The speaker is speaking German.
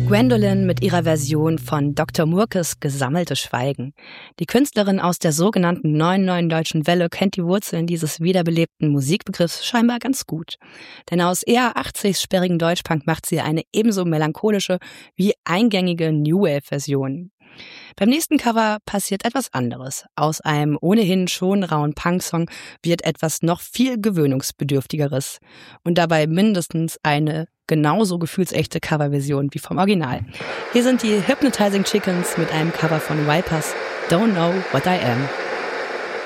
Gwendolyn mit ihrer Version von Dr. Murkes Gesammelte Schweigen. Die Künstlerin aus der sogenannten neuen deutschen Welle kennt die Wurzeln dieses wiederbelebten Musikbegriffs scheinbar ganz gut. Denn aus eher 80-sperrigen Deutschpunk macht sie eine ebenso melancholische wie eingängige New Wave-Version. Beim nächsten Cover passiert etwas anderes. Aus einem ohnehin schon rauen Punk-Song wird etwas noch viel gewöhnungsbedürftigeres. Und dabei mindestens eine genauso gefühlsechte Coverversion wie vom Original. Hier sind die Hypnotizing Chickens mit einem Cover von Vipers, Don't Know What I Am.